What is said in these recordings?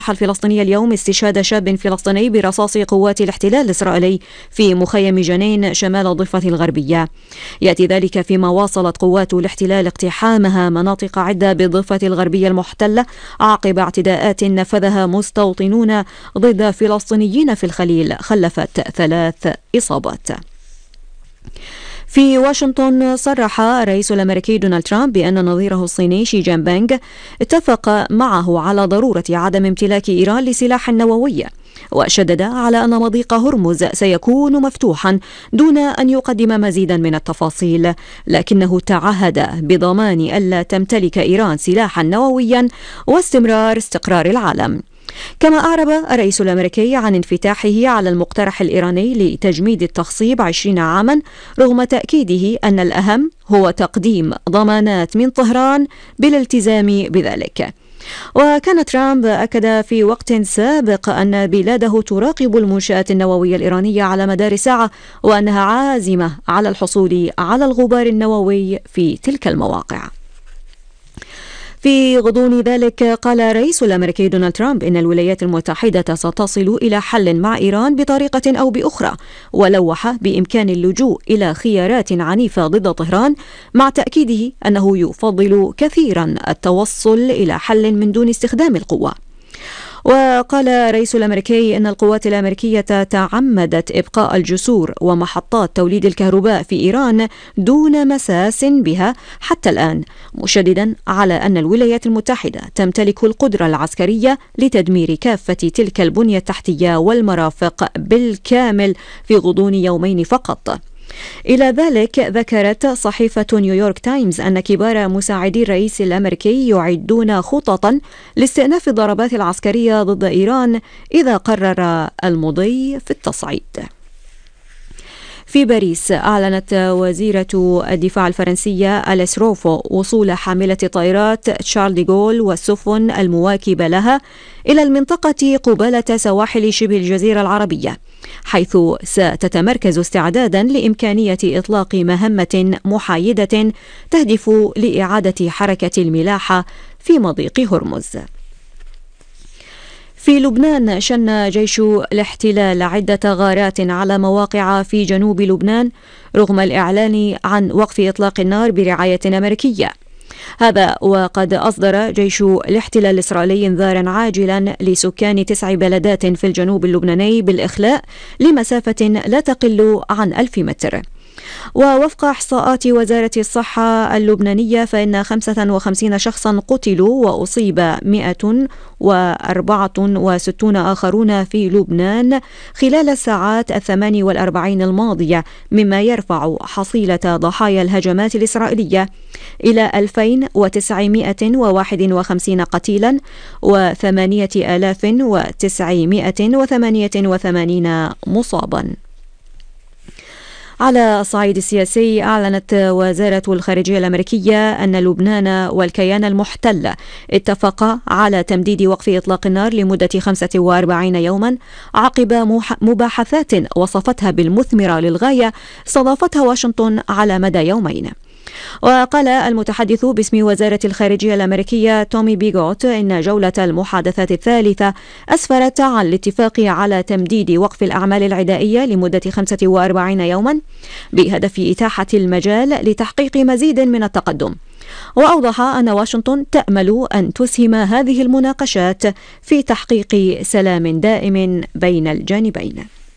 الفلسطينية اليوم استشهاد شاب فلسطيني برصاص قوات الاحتلال الإسرائيلي في مخيم جنين شمال الضفة الغربية. يأتي ذلك فيما واصلت قوات الاحتلال اقتحامها مناطق عدة بالضفة الغربية المحتلة عقب اعتداءات نفذها مستوطنون ضد فلسطينيين في الخليل خلفت 3 إصابات. في واشنطن صرح الرئيس الأمريكي دونالد ترامب بأن نظيره الصيني شي جين بينغ اتفق معه على ضرورة عدم امتلاك إيران لسلاح نووي، وشدد على أن مضيق هرمز سيكون مفتوحا دون أن يقدم مزيدا من التفاصيل، لكنه تعهد بضمان ألا تمتلك إيران سلاحا نوويا واستمرار استقرار العالم. كما أعرب الرئيس الأمريكي عن انفتاحه على المقترح الإيراني لتجميد التخصيب 20 عاما، رغم تأكيده أن الأهم هو تقديم ضمانات من طهران بالالتزام بذلك. وكان ترامب أكد في وقت سابق أن بلاده تراقب المنشآت النووية الإيرانية على مدار ساعة، وأنها عازمة على الحصول على الغبار النووي في تلك المواقع. في غضون ذلك قال الرئيس الأمريكي دونالد ترامب إن الولايات المتحدة ستصل إلى حل مع إيران بطريقة أو بأخرى، ولوح بإمكان اللجوء إلى خيارات عنيفة ضد طهران، مع تأكيده أنه يفضل كثيرا التوصل إلى حل من دون استخدام القوة. وقال الرئيس الأمريكي إن القوات الأمريكية تعمدت إبقاء الجسور ومحطات توليد الكهرباء في إيران دون مساس بها حتى الآن، مشددا على أن الولايات المتحدة تمتلك القدرة العسكرية لتدمير كافة تلك البنية التحتية والمرافق بالكامل في غضون يومين فقط. إلى ذلك ذكرت صحيفة نيويورك تايمز أن كبار مساعدي الرئيس الأمريكي يعدون خططا لاستئناف الضربات العسكرية ضد إيران إذا قرر المضي في التصعيد. في باريس أعلنت وزيرة الدفاع الفرنسية أليس روفو وصول حاملة طائرات شارل دي غول والسفن المواكبة لها إلى المنطقة قبالة سواحل شبه الجزيرة العربية، حيث ستتمركز استعدادا لإمكانية إطلاق مهمة محايدة تهدف لإعادة حركة الملاحة في مضيق هرمز. في لبنان شن جيش الاحتلال عدة غارات على مواقع في جنوب لبنان رغم الإعلان عن وقف إطلاق النار برعاية أمريكية. هذا وقد أصدر جيش الاحتلال الإسرائيلي إنذارا عاجلا لسكان 9 بلدات في الجنوب اللبناني بالإخلاء لمسافة لا تقل عن 1000 متر. ووفق إحصاءات وزارة الصحة اللبنانية فإن 55 شخصا قتلوا وأصيب 164 آخرون في لبنان خلال الساعات 48 الماضية، مما يرفع حصيلة ضحايا الهجمات الإسرائيلية إلى 2951 قتيلا و8988 مصابا. على الصعيد السياسي أعلنت وزارة الخارجية الأمريكية أن لبنان والكيان المحتل اتفقا على تمديد وقف إطلاق النار لمدة 45 يوما عقب مباحثات وصفتها بالمثمرة للغاية استضافتها واشنطن على مدى يومين. وقال المتحدث باسم وزارة الخارجية الأمريكية تومي بيغوت إن جولة المحادثات الثالثة أسفرت عن الاتفاق على تمديد وقف الأعمال العدائية لمدة 45 يوما بهدف إتاحة المجال لتحقيق مزيد من التقدم. وأوضح أن واشنطن تأمل أن تسهم هذه المناقشات في تحقيق سلام دائم بين الجانبين.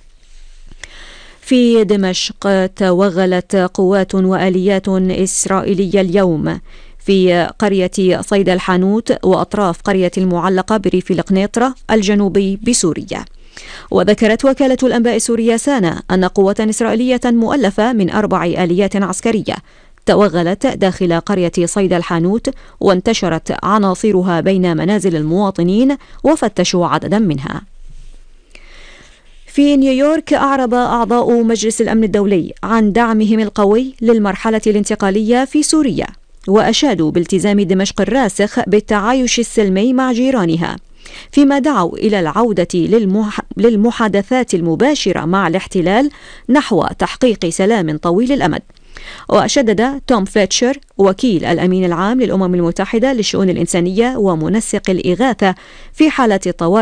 في دمشق توغلت قوات وآليات إسرائيلية اليوم في قرية صيدا الحانوت وأطراف قرية المعلقة بريف القنيطرة الجنوبي بسوريا. وذكرت وكالة الأنباء السورية سانا أن قوة إسرائيلية مؤلفة من 4 آليات عسكرية توغلت داخل قرية صيدا الحانوت وانتشرت عناصرها بين منازل المواطنين وفتشوا عددا منها. في نيويورك أعرب أعضاء مجلس الأمن الدولي عن دعمهم القوي للمرحلة الانتقالية في سوريا، وأشادوا بالتزام دمشق الراسخ بالتعايش السلمي مع جيرانها، فيما دعوا إلى العودة للمحادثات المباشرة مع الاحتلال نحو تحقيق سلام طويل الأمد. وشدد توم فليتشر وكيل الأمين العام للأمم المتحدة للشؤون الإنسانية ومنسق الإغاثة في حالة الطوارئ